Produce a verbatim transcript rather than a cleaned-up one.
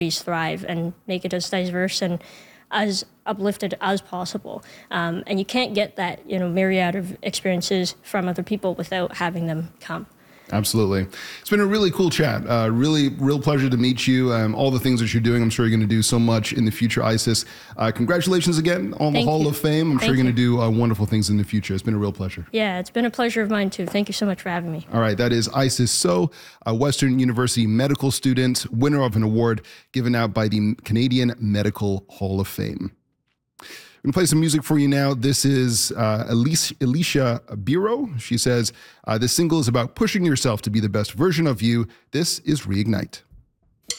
thrive and make it as diverse and as uplifted as possible. Um, and you can't get that, you know, myriad of experiences from other people without having them come. Absolutely. It's been a really cool chat. Uh, really, real pleasure to meet you. Um, all the things that you're doing, I'm sure you're going to do so much in the future, Isis. Uh, congratulations again on Thank the Hall you. of Fame. I'm Thank sure you're going to you. do uh, wonderful things in the future. It's been a real pleasure. Yeah, it's been a pleasure of mine too. Thank you so much for having me. All right. That is Isis So, a Western University medical student, winner of an award given out by the Canadian Medical Hall of Fame. I'm going to play some music for you now. This is uh, Elise, Alicia Biro. She says, uh, this single is about pushing yourself to be the best version of you. This is Reignite.